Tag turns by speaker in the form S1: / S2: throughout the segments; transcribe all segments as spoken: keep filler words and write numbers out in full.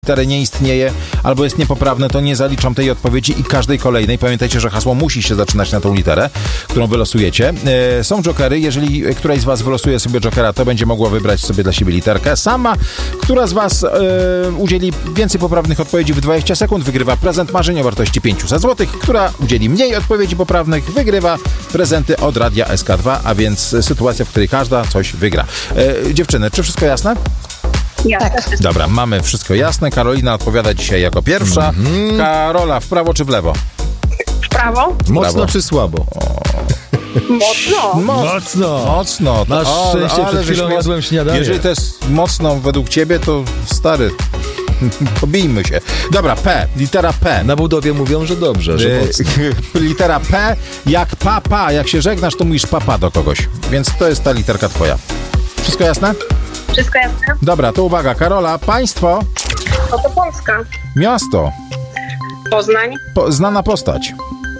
S1: litery nie istnieje albo jest niepoprawne, to nie zaliczam tej odpowiedzi i każdej kolejnej. Pamiętajcie, że hasło musi się zaczynać na tą literę, którą wylosujecie. E, są jokery. Jeżeli któraś z was wylosuje sobie jokera, to będzie mogła wybrać sobie dla siebie literkę. Sama, która z was e, udzieli więcej poprawnych odpowiedzi w dwadzieścia sekund, wygrywa prezent marzeń o wartości pięćset złotych. Która udzieli mniej odpowiedzi poprawnych, wygrywa prezenty od Radia S K dwa, a więc sytuacja, w której każda coś wygra. E, dziewczyny, czy wszystko jasne?
S2: Tak.
S1: Dobra, mamy wszystko jasne. Karolina odpowiada dzisiaj jako pierwsza. Mm-hmm. Karola, w prawo czy w lewo?
S2: W prawo?
S3: Mocno
S1: prawo.
S3: czy słabo?
S2: Mocno.
S3: Mocno.
S1: Mocno.
S3: Masz
S1: O,
S3: szczęście,
S1: ale
S3: przed chwilą
S1: żeś-
S3: jadłem śniadanie.
S1: Jeżeli to jest mocno według ciebie, to stary, pobijmy się. Dobra, P, litera P.
S3: Na budowie mówią, że dobrze, że
S1: Y,
S3: mocno.
S1: litera P, jak papa, jak się żegnasz, to mówisz papa do kogoś. Więc to jest ta literka twoja. Wszystko jasne?
S2: Wszystko jasne?
S1: Dobra, to uwaga, Karola, państwo,
S2: No to Polska.
S1: miasto,
S2: Poznań.
S1: po, znana postać,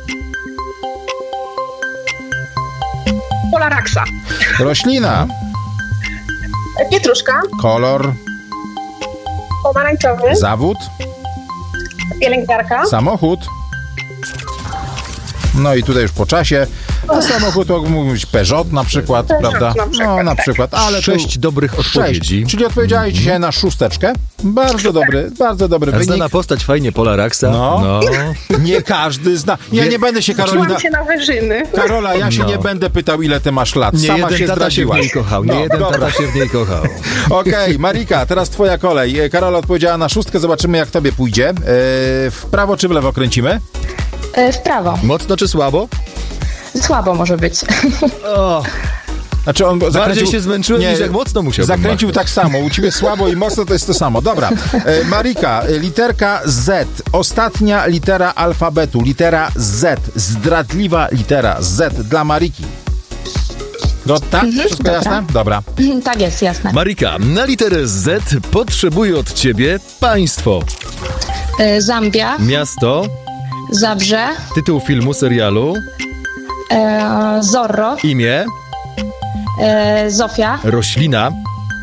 S2: Polaraksa.
S1: roślina,
S2: Pietruszka.
S1: kolor,
S2: Pomarańczowy.
S1: zawód,
S2: Pielęgniarka.
S1: samochód. No i tutaj już po czasie. A samochód to mógł być Peugeot na przykład,
S2: Peugeot
S1: prawda?
S2: na przykład,
S1: No na
S2: tak.
S1: przykład, ale to
S3: Sześć dobrych odpowiedzi.
S1: sześć. Czyli odpowiedziałeś dzisiaj na szósteczkę. Bardzo dobry, bardzo dobry
S3: A
S1: wynik.
S3: znana postać fajnie, Polaraksa.
S1: No.
S3: no.
S1: Nie każdy zna. Ja nie będę się, Karolina...
S2: Czułam się na wyżyny.
S1: Karola, ja się
S3: No.
S1: nie będę pytał, ile ty masz lat.
S3: Nie
S1: Sama
S3: jeden
S1: się
S3: tata się w
S1: zdradziłaś.
S3: niej kochał. Nie
S1: No,
S3: jeden
S1: dobra.
S3: tata się w niej kochał.
S1: Okej, Marika, teraz twoja kolej. Karola odpowiedziała na szóstkę, zobaczymy jak tobie pójdzie. E, w prawo czy w lewo kręcimy?
S4: E, W prawo.
S3: Mocno czy słabo?
S4: Słabo może być.
S3: O,
S1: Znaczy on
S3: bardziej
S1: zakręcił...
S3: się zmęczyłem, niż jak mocno musiałbym
S1: Zakręcił
S3: machnąć.
S1: tak samo. U ciebie słabo i mocno to jest to samo. Dobra. E, Marika, e, literka Z. Ostatnia litera alfabetu. Litera Z. Zdradliwa litera Z dla Mariki. Gotta? Wszystko
S4: dobra.
S1: jasne? Dobra.
S4: Tak jest, jasne.
S3: Marika, na literę Z potrzebuję od ciebie państwo,
S4: E, Zambia,
S3: miasto,
S4: Zabrze,
S3: tytuł filmu, serialu,
S4: e, Zorro,
S3: imię,
S4: e, Zofia,
S3: roślina,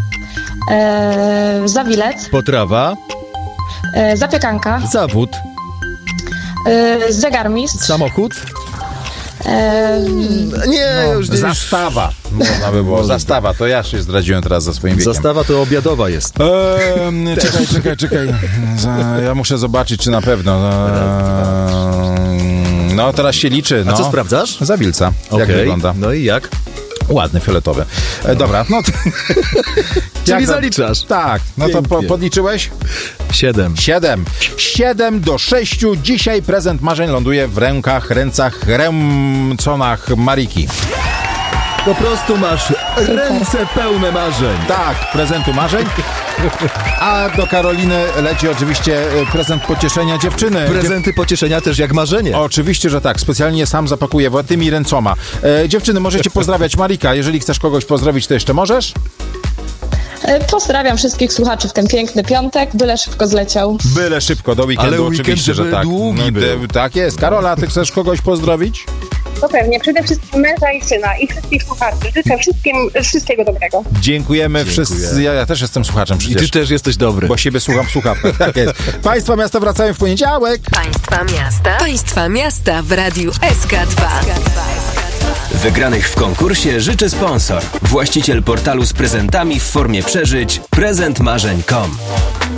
S4: e, Zawilec,
S3: potrawa,
S4: e, Zapiekanka,
S3: zawód,
S4: e, Zegarmistrz,
S3: samochód.
S4: e,
S3: Nie, już nie.
S1: Zastawa. Można by było. Zastawa. To ja się zdradziłem teraz za swoim wiekiem.
S3: Zastawa to obiadowa jest.
S1: Ehm, czekaj, czekaj, czekaj. Za, ja muszę zobaczyć, czy na pewno. Ehm, no, teraz się liczy. No.
S3: A co sprawdzasz?
S1: Zawilca. Jak
S3: Okej.
S1: wygląda?
S3: No i jak?
S1: Ładny, fioletowy. E, dobra, no to...
S3: Czyli
S1: Jak to-
S3: zaliczasz.
S1: Tak, no to po,
S3: Pięknie.
S1: podliczyłeś?
S3: Siedem.
S1: Siedem. Siedem do sześciu. Dzisiaj prezent marzeń ląduje w rękach, ręcach, ręconach Mariki.
S3: Po prostu masz ręce pełne marzeń.
S1: Tak, prezentu marzeń. A do Karoliny leci oczywiście e, prezent pocieszenia dziewczyny.
S3: Prezenty pocieszenia też jak marzenie.
S1: Oczywiście, że tak. Specjalnie sam zapakuję włatymi ręcoma. E, dziewczyny, możecie pozdrawiać Marika. Jeżeli chcesz kogoś pozdrowić, to jeszcze możesz?
S4: e, pozdrawiam wszystkich słuchaczy w ten piękny piątek, byle szybko zleciał.
S1: Byle szybko, do weekendu
S3: Ale weekend,
S1: oczywiście, że
S3: żeby
S1: tak.
S3: długi był.
S1: te- tak jest. Karola, ty chcesz kogoś pozdrowić?
S2: To pewnie. Przede wszystkim męża i syna i wszystkich słuchaczy. Życzę wszystkim wszystkiego dobrego.
S1: Dziękujemy wszyscy. Ja, ja też jestem słuchaczem
S3: I
S1: przecież.
S3: ty też jesteś dobry.
S1: Bo siebie słucham w słuchawkach. Tak jest. Państwa miasta wracają w poniedziałek.
S5: Państwa miasta. Państwa miasta w Radiu S K dwa.
S6: Wygranych w konkursie życzy sponsor. Właściciel portalu z prezentami w formie przeżyć prezent marzeń kropka com.